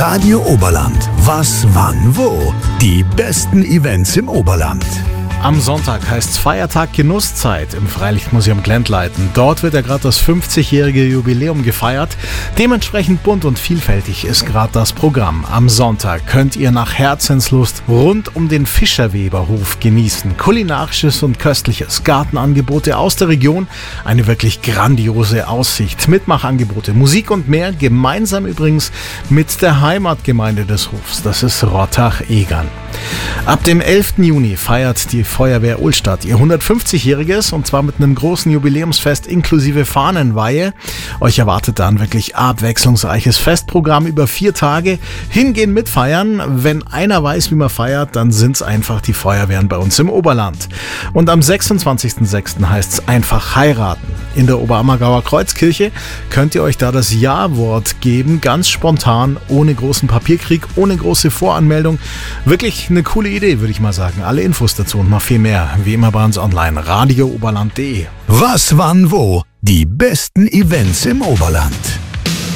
Radio Oberland. Was, wann, wo? Die besten Events im Oberland. Am Sonntag heißt's Feiertag Genusszeit im Freilichtmuseum Glendleiten. Dort wird ja gerade das 50-jährige Jubiläum gefeiert. Dementsprechend bunt und vielfältig ist gerade das Programm. Am Sonntag könnt ihr nach Herzenslust rund um den Fischerweberhof genießen. Kulinarisches und köstliches, Gartenangebote aus der Region, eine wirklich grandiose Aussicht, Mitmachangebote, Musik und mehr, gemeinsam übrigens mit der Heimatgemeinde des Hofs. Das ist Rottach-Egern. Ab dem 11. Juni feiert die Feuerwehr Ohlstadt ihr 150-jähriges und zwar mit einem großen Jubiläumsfest inklusive Fahnenweihe. Euch erwartet da ein wirklich abwechslungsreiches Festprogramm über 4 Tage. Hingehen, mitfeiern. Wenn einer weiß, wie man feiert, dann sind's einfach die Feuerwehren bei uns im Oberland. Und am 26.06. heißt's einfach heiraten. In der Oberammergauer Kreuzkirche könnt ihr euch da das Ja-Wort geben, ganz spontan, ohne großen Papierkrieg, ohne große Voranmeldung. Wirklich eine coole Idee, würde ich mal sagen. Alle Infos dazu und noch viel mehr, wie immer bei uns online, radiooberland.de. Was, wann, wo? Die besten Events im Oberland.